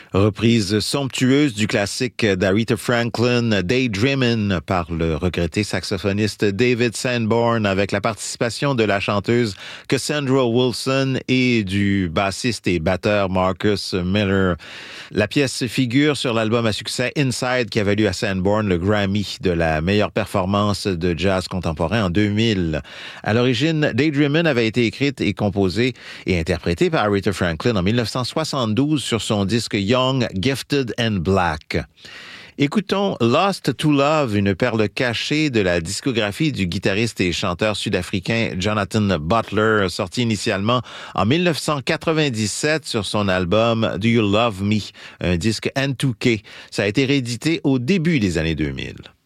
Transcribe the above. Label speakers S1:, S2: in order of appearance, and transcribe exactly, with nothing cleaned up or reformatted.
S1: Reprise somptueuse du classique d'Aretha Franklin, Daydreamin', par le regretté saxophoniste David Sanborn, avec la participation de la chanteuse Cassandra Wilson et du bassiste et batteur Marcus Miller. La pièce figure sur l'album à succès Inside, qui a valu à Sanborn le Grammy de la meilleure performance de jazz contemporain en deux mille. À l'origine, Daydreamin' avait été écrite et composée et interprétée par Aretha Franklin en dix-neuf cent soixante-douze sur son disque Young, Gifted and Black. Écoutons Lost to Love, une perle cachée de la discographie du guitariste et chanteur sud-africain Jonathan Butler, sorti initialement en dix-neuf cent quatre-vingt-dix-sept sur son album Do You Love Me, un disque N deux K. Ça a été réédité au début des années deux mille.